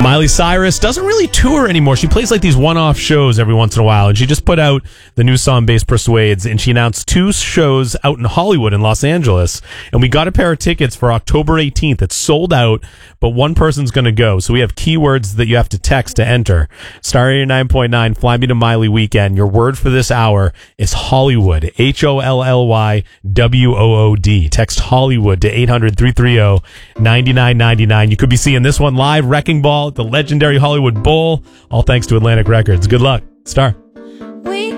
Miley Cyrus doesn't really tour anymore. She plays like these one-off shows every once in a while, and she just put out the new song Bass Persuades, and she announced 2 shows out in Hollywood and Los Angeles, and we got a pair of tickets for October 18th. It's sold out, but one person's going to go, so we have keywords that you have to text to enter. Star 89.9, Fly Me to Miley Weekend. Your word for this hour is Hollywood, HOLLYWOOD. Text Hollywood to 800-330-9999. You could be seeing this one live, Wrecking Ball, the legendary Hollywood Bowl, all thanks to Atlantic Records. Good luck. Star.